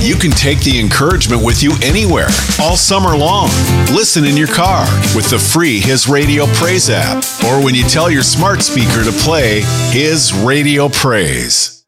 You can take the encouragement with you anywhere, all summer long. Listen in your car with the free His Radio Praise app, or when you tell your smart speaker to play His Radio Praise.